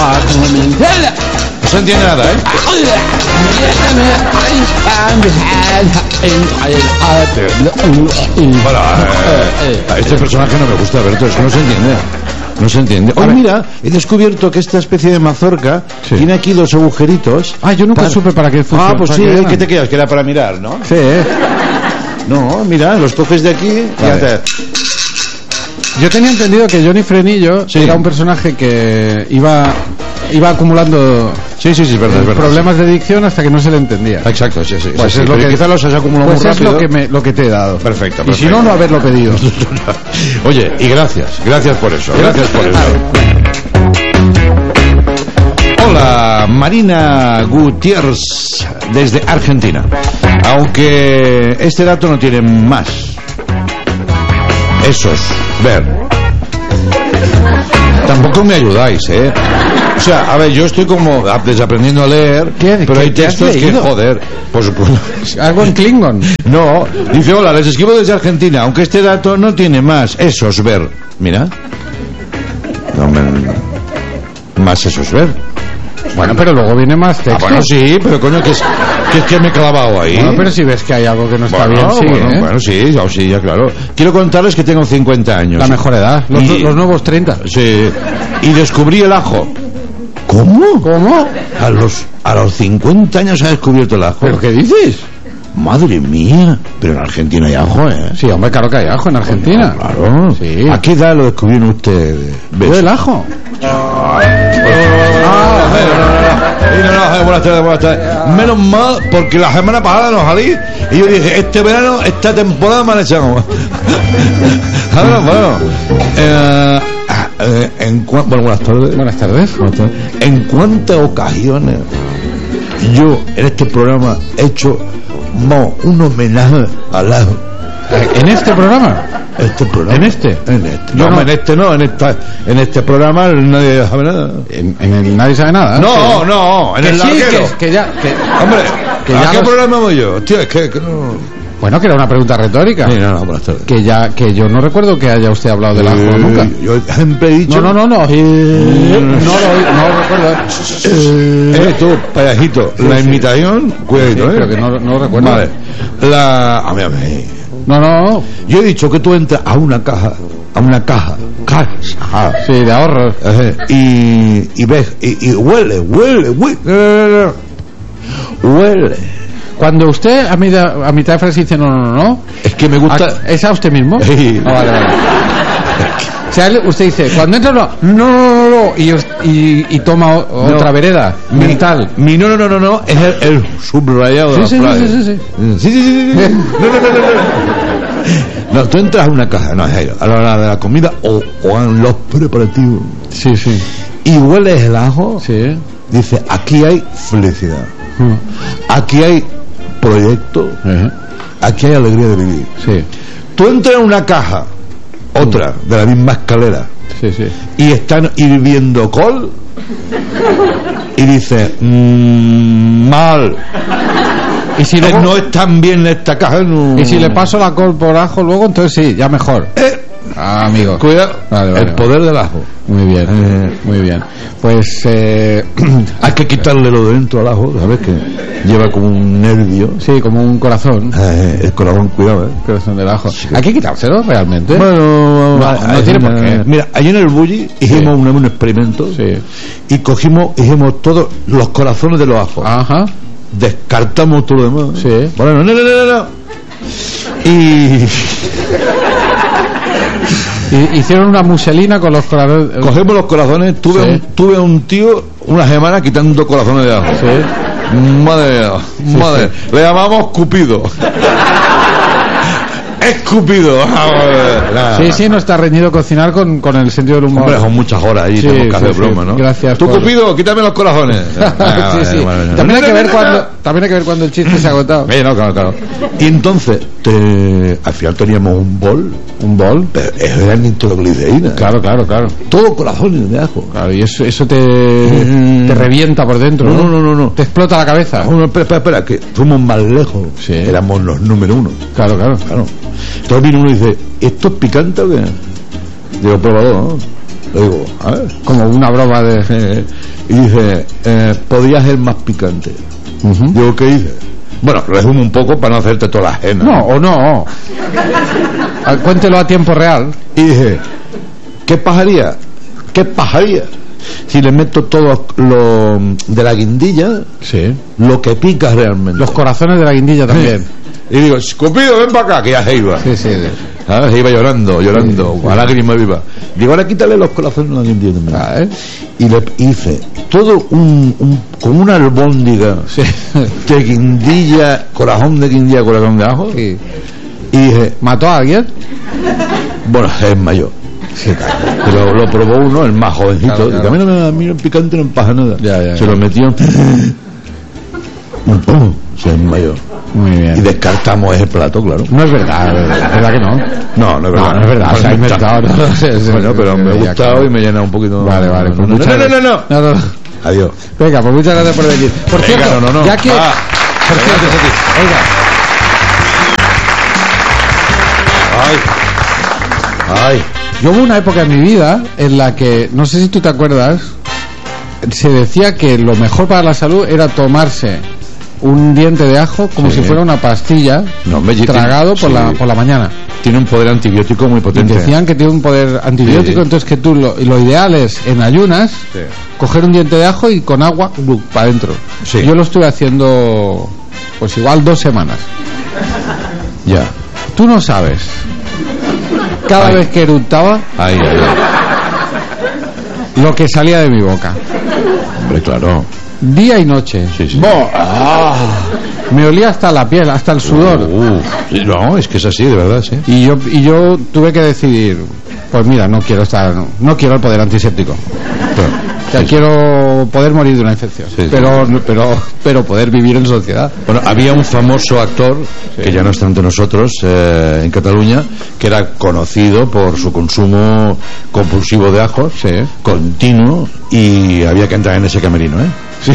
No se entiende nada, ¿eh? Bueno, este personaje no me gusta, Berto, es que no se entiende. No se entiende. Hoy mira, he descubierto que esta especie de mazorca tiene aquí dos agujeritos. Yo nunca supe para qué funciona. Pues sí, ¿qué te quedas? Que era para mirar, ¿no? Sí, No, mira, los coges de aquí y ya te... Yo tenía entendido que Johnny Frenillo era un personaje que iba acumulando es verdad, problemas de dicción hasta que no se le entendía. Exacto, sí. Pues es lo que quizás los has acumulado muy rápido. Es lo que te he dado. Perfecto. Y si no haberlo pedido. Oye, y gracias por eso. Hola, Marina Gutiérrez desde Argentina. Aunque este dato no tiene más. Esos, ver. Tampoco me ayudáis, ¿eh? O sea, a ver, yo estoy como desaprendiendo a leer, pero hay textos que, joder, pues algo en Klingon. No, dice, hola, les escribo desde Argentina, aunque este dato no tiene más. Esos, ver. Mira. No, más esos, ver. Bueno, pero luego viene más texto. Bueno, sí, pero coño, que me he clavado ahí. Bueno, pero si ves que hay algo que no está bien, sí, Bueno, sí, ya claro. Quiero contarles que tengo 50 años. La mejor edad, los nuevos 30. Sí, y descubrí el ajo. ¿Cómo? A los 50 años has descubierto el ajo. ¿Pero qué dices? Madre mía, pero en Argentina hay ajo, ¿eh? Sí, hombre, claro que hay ajo en Argentina. Claro. Sí. ¿A qué edad lo descubrieron ustedes? ¿El ajo? Buenas tardes. Menos mal, porque la semana pasada no salí y yo dije, este verano, esta temporada me la echamos. Buenas tardes. Buenas tardes. ¿En cuántas ocasiones yo en este programa he hecho un homenaje al ajo? ¿En este programa? ¿En este? En este programa nadie sabe nada. ¿Nadie sabe nada? No, en el larguero. Hombre, ¿a qué programa voy yo? Tío, es que no... Bueno, que era una pregunta retórica. Sí, no, buenas tardes. Que yo no recuerdo que haya usted hablado del ajo nunca. Yo siempre he dicho... No recuerdo. Tú, payasito, la imitación, cuidadito, Pero que no recuerdo. Vale. A mí. No. Yo he dicho que tú entras a una caja, sí, de ahorros, y ves, y huele. Cuando usted a mitad de frase dice no, es que me gusta. ¿Es a usted mismo? Sí. Vale. O sea, usted dice, cuando entra no, y toma otra vereda mental. No, es el subrayado de la frase. Sí. No, tú entras a una caja, a la hora de la comida o en los preparativos. Sí. Y hueles el ajo. Sí. Dice, aquí hay felicidad. Aquí hay proyecto. Aquí hay alegría de vivir. Sí. Tú entras en una caja, otra, de la misma escalera. Sí. Y están hirviendo col. Y dice, mal. Y si no están bien en esta caja. No. Y si le paso la col por ajo luego, entonces sí, ya mejor. Amigo. Cuidado. Vale, el poder del ajo. Muy bien. Pues hay que quitarle lo de dentro al ajo, ¿sabes? Que lleva como un nervio. Sí, como un corazón. El corazón, cuidado, El corazón del ajo. Sí. ¿Hay que quitárselo realmente? Bueno, no tiene por qué. Mira, allí en el Bulli hicimos un experimento. Sí. Y hicimos todos los corazones de los ajos. Ajá. Descartamos todo lo demás. Sí. Bueno, no. Y hicieron una muselina con los corazones. Cogemos los corazones. Tuve un tío una semana quitando corazones de ajo. Sí. Madre. Le llamamos Cupido. Escupido. Sí, no está reñido cocinar con el sentido del humor. Hombre, son muchas horas ahí, tenemos que hacer broma, ¿no? Gracias. Tú, Cupido, quítame los corazones. Sí. También hay que ver cuando el chiste se ha agotado. No, claro. Y entonces, al final teníamos un bol, pero era nitroglicerina. Claro. Todo corazones de ajo. Claro, y eso te revienta por dentro, ¿no? No. Te explota la cabeza. No, espera, que fuimos más lejos. Sí. Éramos los número 1. Claro. Entonces vino uno y dice, ¿esto es picante o qué? Digo, pruébalo, ¿no? Le digo, a ver. Como una broma de... Y dice, podría ser más picante. Digo, ¿qué dice? Bueno, resumo un poco para no hacerte toda la ajena. No, o no. Cuéntelo a tiempo real. Y dije, ¿qué pasaría si le meto todo lo de la guindilla, lo que pica realmente? Los corazones de la guindilla también. Y digo, Cupido, ven para acá, que ya se iba. Sí. ¿Sabes? Se iba llorando, a lágrima viva. Digo, ahora quítale los corazones a la guindilla también. Y le hice todo como una albóndiga de guindilla, corazón de guindilla, corazón de ajo. Sí. Y dije, ¿mató a alguien? Bueno, es mayor. Sí, claro. Lo probó uno, el más jovencito. Claro. A mí el picante no me pasa nada. Ya. Se lo metió. Se desmayó. Muy bien. Y descartamos ese plato, claro. No es verdad, ¿verdad que no? No es verdad. No es verdad, se ha inventado. Bueno, pero me ha gustado y me llena un poquito. Vale. No. Adiós. Venga, pues muchas gracias por venir. Por cierto, no. Ya que... Por cierto, oiga. Ay. Yo hubo una época en mi vida en la que, no sé si tú te acuerdas, se decía que lo mejor para la salud era tomarse un diente de ajo como si fuera una pastilla, tragado por la mañana. Tiene un poder antibiótico muy potente. Y decían que tiene un poder antibiótico, entonces que tú lo ideal es en ayunas coger un diente de ajo y con agua para adentro. Yo lo estuve haciendo pues igual 2 semanas. Ya. Tú no sabes. Cada vez que eructaba, lo que salía de mi boca. Hombre, claro. Día y noche. Sí. Me olía hasta la piel, hasta el sudor. No, es que es así, de verdad, sí. Y yo tuve que decidir, pues mira, no quiero el poder antiséptico. Quiero poder morir de una infección, pero poder vivir en sociedad. Bueno, había un famoso actor que ya no está entre nosotros en Cataluña, que era conocido por su consumo compulsivo de ajos, continuo, y había que entrar en ese camerino, Sí.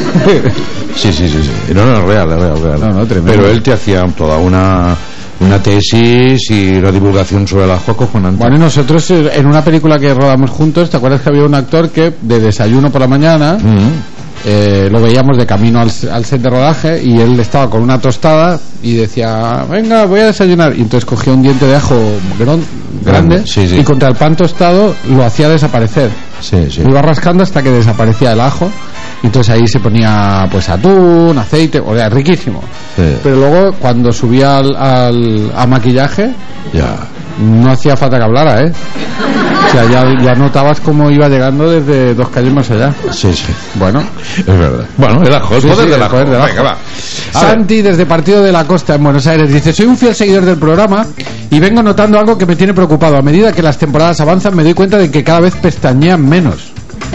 No, real. No, tremendo. Pero él te hacía toda una tesis y la divulgación sobre el ajo acojonante. Bueno, y nosotros en una película que rodamos juntos, ¿te acuerdas que había un actor que de desayuno por la mañana lo veíamos de camino al set de rodaje y él estaba con una tostada y decía, venga, voy a desayunar, y entonces cogía un diente de ajo grande y contra el pan tostado lo hacía desaparecer. Lo iba rascando hasta que desaparecía el ajo. Entonces ahí se ponía pues atún, aceite, o sea, riquísimo. Pero luego cuando subía a maquillaje, no hacía falta que hablara, O sea, ya notabas cómo iba llegando desde 2 calles más allá. Bueno, es verdad. Bueno, el ajo, el poder del ajo. Venga, va. Santi, desde Partido de la Costa, en Buenos Aires, dice: soy un fiel seguidor del programa y vengo notando algo que me tiene preocupado. A medida que las temporadas avanzan, me doy cuenta de que cada vez pestañean menos.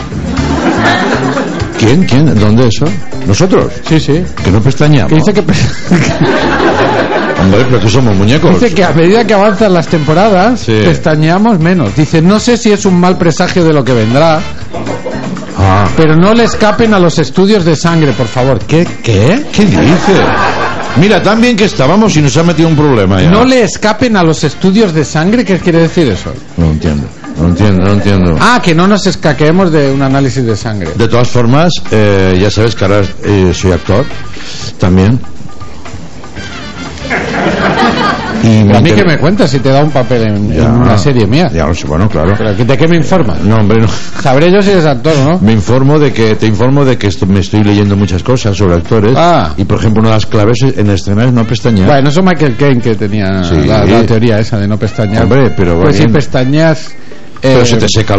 ¿Quién? ¿Dónde eso? ¿Nosotros? Sí. Que no pestañeamos. Que dice que hombre, pero que somos muñecos. Dice que a medida que avanzan las temporadas pestañeamos menos. Dice, no sé si es un mal presagio de lo que vendrá, pero no le escapen a los estudios de sangre, por favor. ¿Qué dice? Mira, tan bien que estábamos y nos ha metido un problema ya. No le escapen a los estudios de sangre. ¿Qué quiere decir eso? No entiendo. Que no nos escaqueemos de un análisis de sangre. De todas formas, ya sabes que ahora soy actor también. Y a mí que me cuentas si te da un papel en una serie mía. Bueno, claro. ¿Pero de qué me informas? No, hombre, no. Sabré yo si eres actor, ¿no? Te informo de que me estoy leyendo muchas cosas sobre actores. Y por ejemplo, una de las claves en escenas es no pestañear. Bueno, eso Michael Caine que tenía la teoría esa de no pestañear. Hombre, pero pues si pestañeas... pero se te seca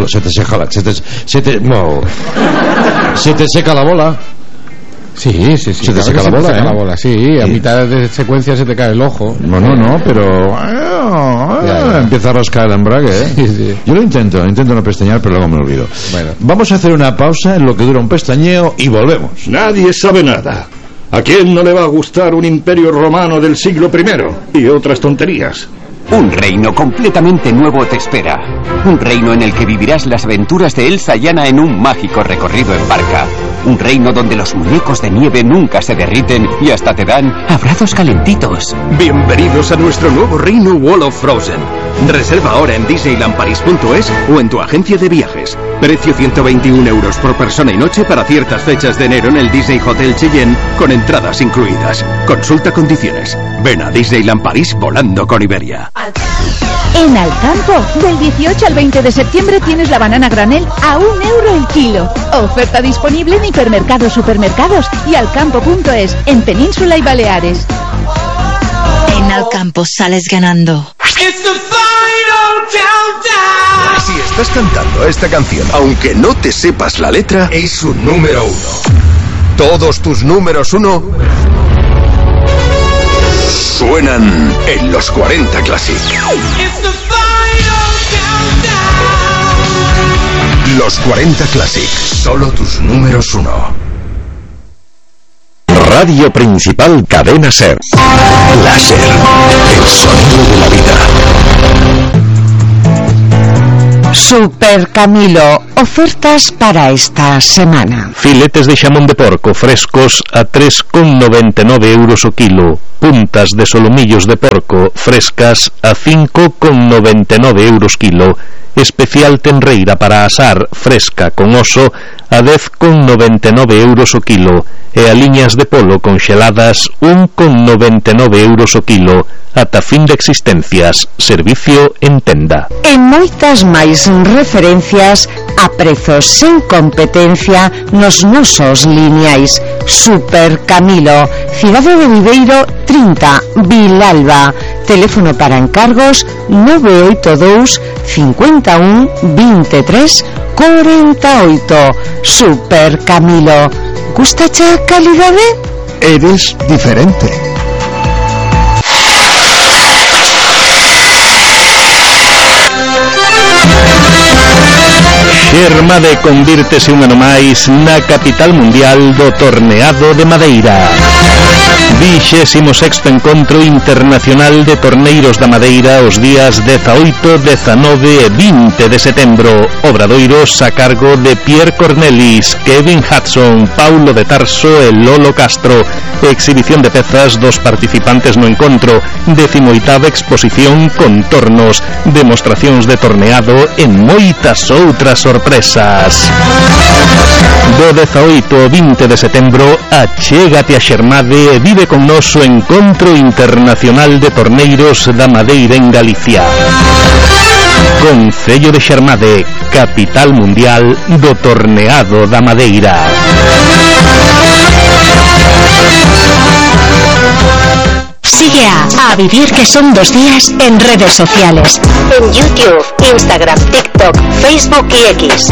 la bola. Sí. ¿Se te seca la bola? Sí, a mitad de secuencia se te cae el ojo. No, pero empieza a rascar el embrague, Sí. Yo lo intento no pestañear, pero luego me olvido. Bueno. Vamos a hacer una pausa en lo que dura un pestañeo y volvemos. Nadie sabe nada. ¿A quién no le va a gustar un imperio romano del siglo I? Y otras tonterías. Un reino completamente nuevo te espera. Un reino en el que vivirás las aventuras de Elsa y Anna en un mágico recorrido en barca. Un reino donde los muñecos de nieve nunca se derriten y hasta te dan abrazos calentitos. Bienvenidos a nuestro nuevo reino Wall of Frozen. Reserva ahora en disneylandparis.es o en tu agencia de viajes. Precio 121 euros por persona y noche para ciertas fechas de enero en el Disney Hotel Cheyenne con entradas incluidas. Consulta condiciones. Ven a Disneyland París volando con Iberia. En Alcampo, del 18 al 20 de septiembre tienes la banana granel a €1 el kilo. Oferta disponible en hipermercados, supermercados y alcampo.es en Península y Baleares. En Alcampo sales ganando. Si estás cantando esta canción, aunque no te sepas la letra, es un número 1. Todos tus números 1 suenan en los 40 Classic. Los 40 Classic, solo tus números 1. Radio Principal Cadena Ser. Láser, el sonido de la vida. Super Camilo, ofertas para esta semana. Filetes de xamón de porco frescos a 3,99 euros o kilo. Puntas de solomillos de porco frescas a 5,99 euros kilo. Especial tenreira para asar fresca con oso a 10,99 euros o kilo. E a liñas de polo conxeladas 1,99 euros o kilo. Ata fin de existencias. Servicio en tenda. En moitas máis referencias a prezos sen competencia nos nosos lineais. Super Camilo, Cidade de Viveiro 30, Vilalba. Teléfono para encargos 982 51 23 48. Super Camilo. Gustache a calidade? Eres diferente. Xermade convírtese un ano máis na capital mundial do torneado de Madeira. 26º Encontro Internacional de Torneiros da Madeira os días 18, 19 e 20 de setembro. Obradoiros a cargo de Pierre Cornelis, Kevin Hudson, Paulo de Tarso e Lolo Castro. Exhibición de pezas dos participantes no encontro. 18ª exposición con tornos, demostracións de torneado e moitas outras sorpresas. Do 18 ao 20 de setembro, achégate a Xermade e vive con noso Encontro Internacional de Torneiros da Madeira en Galicia. Concello de Xermade, capital mundial do torneado da Madeira. Sigue a Vivir que son 2 días en redes sociales. En YouTube, Instagram, TikTok, Facebook y X.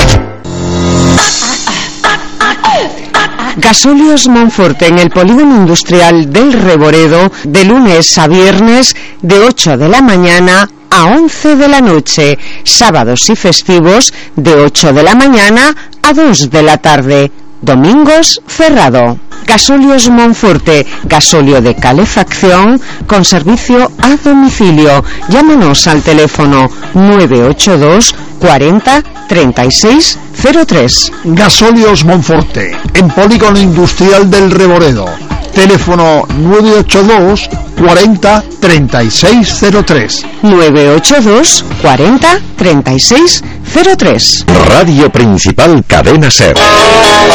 Gasóleos Monforte en el Polígono Industrial del Reboredo, de lunes a viernes, de 8 de la mañana a 11 de la noche. Sábados y festivos, de 8 de la mañana a 2 de la tarde. Domingos cerrado. Gasóleos Monforte, gasóleo de calefacción con servicio a domicilio. Llámanos al teléfono 982 40 36 03. Gasóleos Monforte, en Polígono Industrial del Reboredo. Teléfono 982 40 36 03. 982 40 36 03. Radio Principal Cadena Ser.